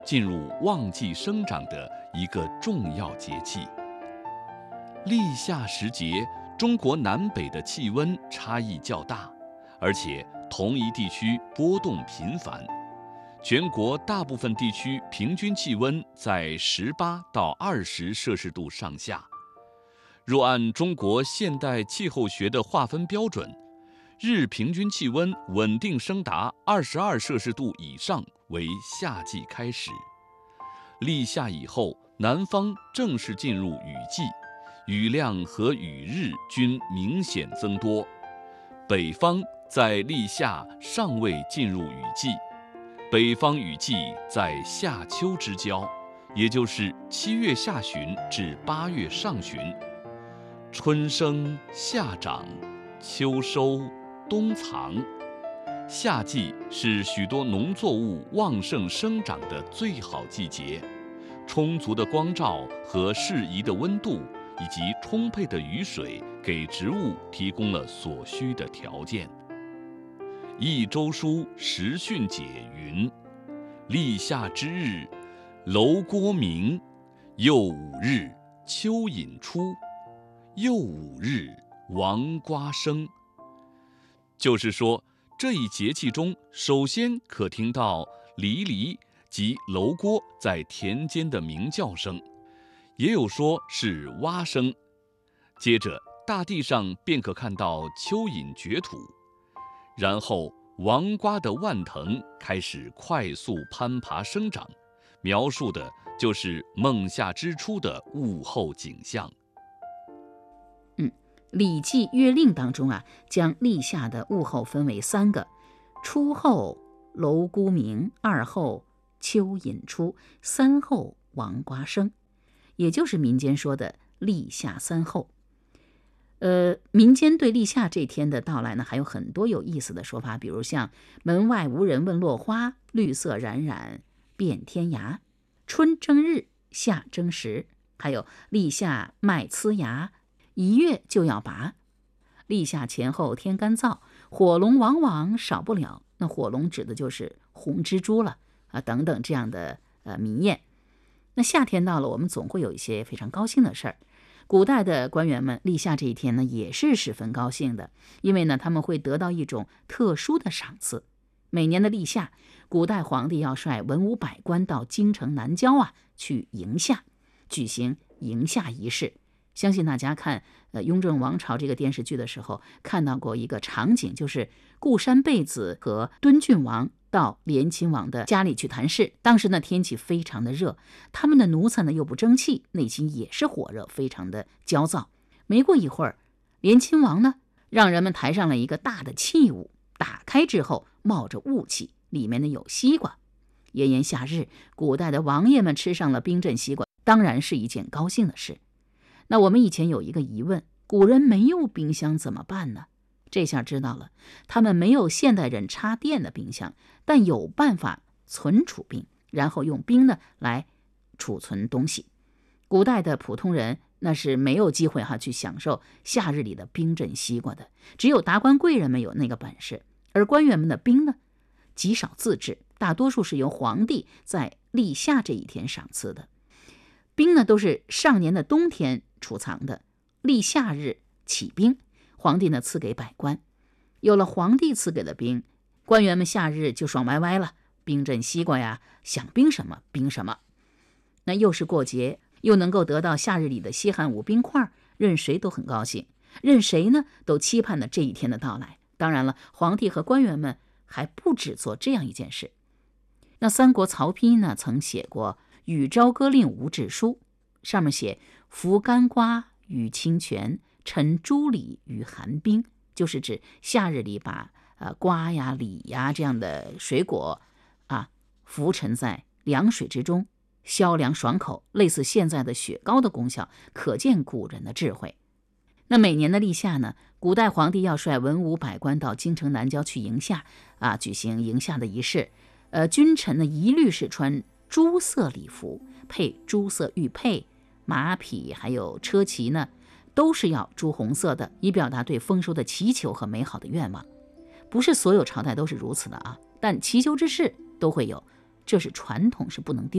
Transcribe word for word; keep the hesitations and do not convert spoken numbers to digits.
进入旺季生长的一个重要节气。立夏时节，中国南北的气温差异较大，而且同一地区波动频繁。全国大部分地区平均气温在十八到二十摄氏度上下。若按中国现代气候学的划分标准，日平均气温稳定升达二十二摄氏度以上为夏季开始。立夏以后，南方正式进入雨季，雨量和雨日均明显增多。北方在立夏尚未进入雨季，北方雨季在夏秋之交，也就是七月下旬至八月上旬。春生夏长，秋收冬藏。夏季是许多农作物旺盛生长的最好季节，充足的光照和适宜的温度，以及充沛的雨水，给植物提供了所需的条件。一周书时训解云：立夏之日，楼郭明；又五日，蚯蚓出；又五日，王瓜生。就是说，这一节气中，首先可听到离离及楼郭在田间的鸣叫声，也有说是蛙声。接着，大地上便可看到蚯蚓掘土，然后王瓜的蔓藤开始快速攀爬生长，描述的就是孟夏之初的物候景象。 嗯，《礼记·月令》当中啊，将立夏的物候分为三个：初候楼姑鸣，二候蚯蚓出，三候王瓜生，也就是民间说的立夏三候。呃，民间对立夏这天的到来呢，还有很多有意思的说法，比如像门外无人问落花，绿色冉冉遍天涯，春正日，夏正时，还有立夏麦呲芽，一月就要拔。立夏前后天干燥，火龙往往少不了。那火龙指的就是红蜘蛛了啊，等等这样的呃谜谚。那夏天到了，我们总会有一些非常高兴的事儿。古代的官员们立夏这一天呢，也是十分高兴的，因为呢，他们会得到一种特殊的赏赐。每年的立夏，古代皇帝要率文武百官到京城南郊啊去迎夏，举行迎夏仪式。相信大家看呃《雍正王朝》这个电视剧的时候，看到过一个场景，就是固山贝子和敦郡王到联亲王的家里去谈事。当时呢，天气非常的热，他们的奴才呢又不争气，内心也是火热，非常的焦躁。没过一会儿，联亲王呢让人们抬上了一个大的器物，打开之后冒着雾气，里面呢有西瓜。炎炎夏日，古代的王爷们吃上了冰镇西瓜，当然是一件高兴的事。那我们以前有一个疑问，古人没有冰箱怎么办呢？这下知道了，他们没有现代人插电的冰箱，但有办法存储冰，然后用冰呢来储存东西。古代的普通人那是没有机会哈去享受夏日里的冰镇西瓜的，只有达官贵人们有那个本事。而官员们的冰呢，极少自制，大多数是由皇帝在立夏这一天赏赐的。冰呢都是上年的冬天储藏的，立夏日起冰，皇帝呢赐给百官。有了皇帝赐给的冰，官员们夏日就爽歪歪了，冰镇西瓜呀，想冰什么冰什么。那又是过节，又能够得到夏日里的稀罕五冰块，任谁都很高兴，任谁呢都期盼的这一天的到来。当然了，皇帝和官员们还不止做这样一件事。那三国曹丕呢曾写过与朝歌令吴志书，上面写服干瓜与清泉，陈朱李与寒冰，就是指夏日里把呃瓜呀李呀这样的水果啊浮沉在凉水之中，消凉爽口，类似现在的雪糕的功效，可见古人的智慧。那每年的立夏呢，古代皇帝要率文武百官到京城南郊去迎夏啊，举行迎夏的仪式。呃，君臣呢一律是穿朱色礼服，配朱色玉佩，马匹还有车骑呢都是要朱红色的，以表达对丰收的祈求和美好的愿望。不是所有朝代都是如此的啊，但祈求之事都会有，这是传统，是不能丢。